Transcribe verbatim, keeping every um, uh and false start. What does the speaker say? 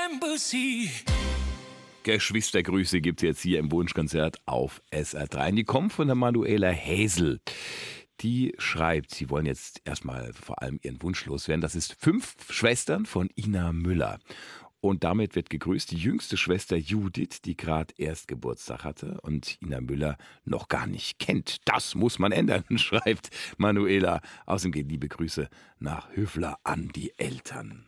Embassy. Geschwistergrüße gibt es jetzt hier im Wunschkonzert auf S R drei. Und die kommen von der Manuela Häsel. Die schreibt, sie wollen jetzt erstmal vor allem ihren Wunsch loswerden. Das ist Fünf Schwestern von Ina Müller. Und damit wird gegrüßt die jüngste Schwester Judith, die gerade erst Geburtstag hatte und Ina Müller noch gar nicht kennt. Das muss man ändern, schreibt Manuela. Außerdem gehen liebe Grüße nach Höfler an die Eltern.